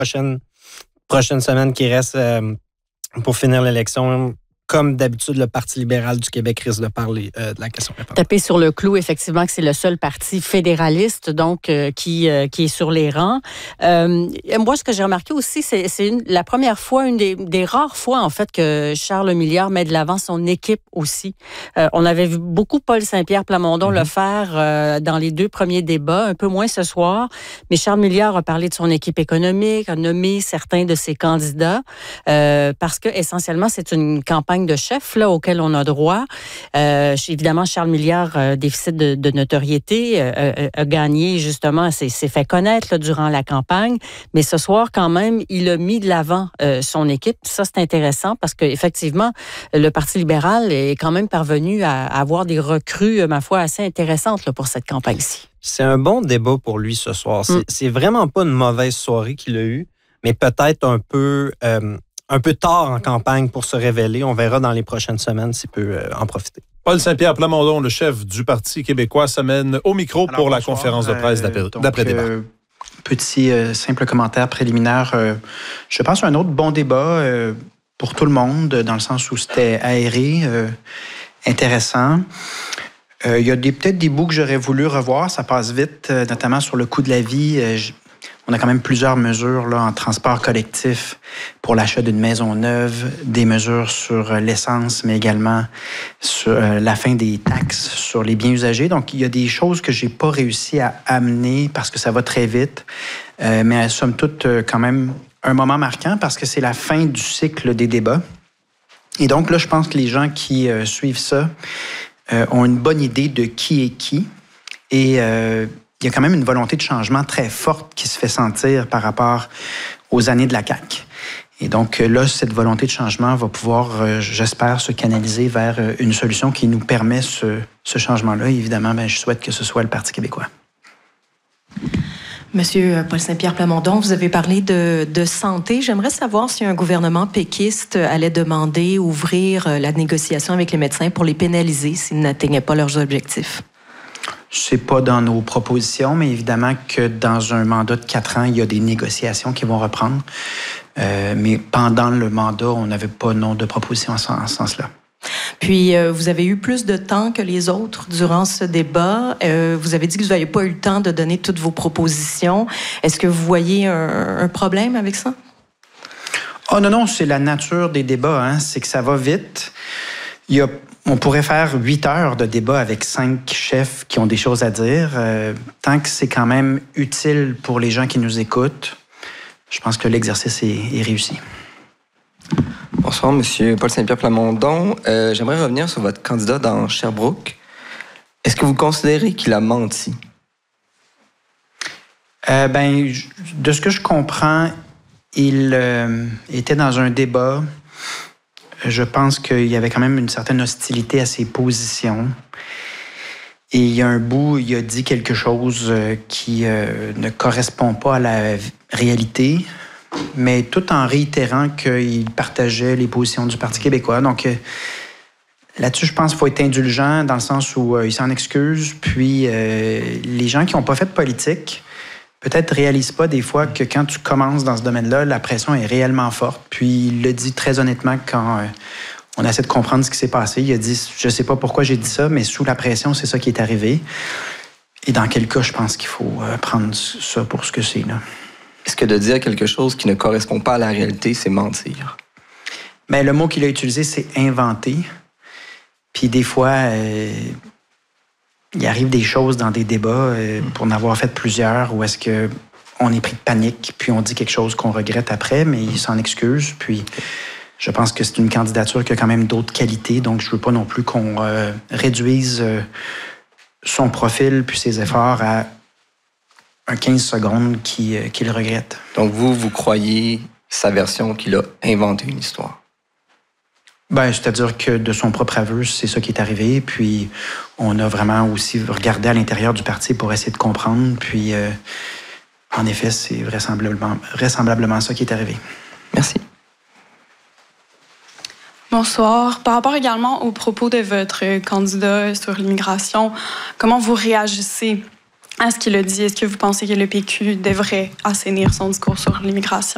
prochaines semaines qui restent pour finir l'élection, comme d'habitude, le Parti libéral du Québec risque de parler de la question référendaire. Taper sur le clou, effectivement, que c'est le seul parti fédéraliste donc qui est sur les rangs. Moi, ce que j'ai remarqué aussi, c'est la première fois, une des rares fois, en fait, que Charles Milliard met de l'avant son équipe aussi. On avait vu beaucoup Paul Saint-Pierre Plamondon le faire dans les 2 premiers débats, un peu moins ce soir, mais Charles Milliard a parlé de son équipe économique, a nommé certains de ses candidats, parce que essentiellement, c'est une campagne de chef là, auquel on a droit. Évidemment, Charles Milliard, déficit de notoriété, a gagné justement, s'est fait connaître là, durant la campagne, mais ce soir, quand même, il a mis de l'avant son équipe. Ça, c'est intéressant parce qu'effectivement, le Parti libéral est quand même parvenu à avoir des recrues, ma foi, assez intéressantes là, pour cette campagne-ci. C'est un bon débat pour lui ce soir. C'est vraiment pas une mauvaise soirée qu'il a eue, mais peut-être un peu tard en campagne pour se révéler. On verra dans les prochaines semaines s'il peut en profiter. Paul Saint-Pierre Plamondon, le chef du Parti québécois, s'amène au micro pour la conférence de presse d'après-débat. Petit simple commentaire préliminaire. Je pense un autre bon débat pour tout le monde, dans le sens où c'était aéré, intéressant. Il y a peut-être des bouts que j'aurais voulu revoir. Ça passe vite, notamment sur le coût de la vie. On a quand même plusieurs mesures là, en transport collectif pour l'achat d'une maison neuve, des mesures sur l'essence, mais également sur la fin des taxes sur les biens usagés. Donc, il y a des choses que j'ai pas réussi à amener parce que ça va très vite, mais somme toute, quand même, un moment marquant parce que c'est la fin du cycle des débats. Et donc, là, je pense que les gens qui suivent ça ont une bonne idée de qui est qui. Et il y a quand même une volonté de changement très forte qui se fait sentir par rapport aux années de la CAQ. Et donc là, cette volonté de changement va pouvoir, j'espère, se canaliser vers une solution qui nous permet ce changement-là. Et évidemment, je souhaite que ce soit le Parti québécois. Monsieur Paul Saint-Pierre Plamondon, vous avez parlé de santé. J'aimerais savoir si un gouvernement péquiste allait demander ouvrir la négociation avec les médecins pour les pénaliser s'ils n'atteignaient pas leurs objectifs. C'est pas dans nos propositions, mais évidemment que dans un mandat de 4 ans, il y a des négociations qui vont reprendre. Mais pendant le mandat, on n'avait pas de proposition en ce sens-là. Puis, vous avez eu plus de temps que les autres durant ce débat. Vous avez dit que vous n'aviez pas eu le temps de donner toutes vos propositions. Est-ce que vous voyez un problème avec ça? Oh non, c'est la nature des débats. Hein. C'est que ça va vite. On pourrait faire 8 heures de débat avec 5 chefs qui ont des choses à dire. Tant que c'est quand même utile pour les gens qui nous écoutent, je pense que l'exercice est réussi. Bonsoir, Monsieur Paul Saint-Pierre Plamondon. J'aimerais revenir sur votre candidat dans Sherbrooke. Est-ce que vous considérez qu'il a menti? De ce que je comprends, il était dans un débat. Je pense qu'il y avait quand même une certaine hostilité à ses positions. Et il y a un bout, il a dit quelque chose qui ne correspond pas à la réalité, mais tout en réitérant qu'il partageait les positions du Parti québécois. Donc, là-dessus, je pense qu'il faut être indulgent dans le sens où il s'en excuse. Puis, les gens qui n'ont pas fait de politique, peut-être réalisent pas des fois que quand tu commences dans ce domaine-là, la pression est réellement forte. Puis il le dit très honnêtement quand on essaie de comprendre ce qui s'est passé. Il a dit « Je sais pas pourquoi j'ai dit ça, mais sous la pression, c'est ça qui est arrivé. » Et dans quel cas, je pense qu'il faut prendre ça pour ce que c'est, là. Est-ce que de dire quelque chose qui ne correspond pas à la réalité, c'est mentir? Bien, le mot qu'il a utilisé, c'est « inventer ». Puis des fois... il arrive des choses dans des débats, pour en avoir fait plusieurs, où est-ce qu'on est pris de panique, puis on dit quelque chose qu'on regrette après, mais il s'en excuse. Puis je pense que c'est une candidature qui a quand même d'autres qualités, donc je ne veux pas non plus qu'on réduise son profil puis ses efforts à un 15 secondes qu'il regrette. Donc vous croyez sa version qu'il a inventé une histoire? C'est-à-dire que de son propre aveu, c'est ça qui est arrivé. Puis on a vraiment aussi regardé à l'intérieur du parti pour essayer de comprendre. Puis en effet, c'est vraisemblablement ça qui est arrivé. Merci. Bonsoir. Par rapport également aux propos de votre candidat sur l'immigration, comment vous réagissez à ce qu'il a dit? Est-ce que vous pensez que le PQ devrait assainir son discours sur l'immigration?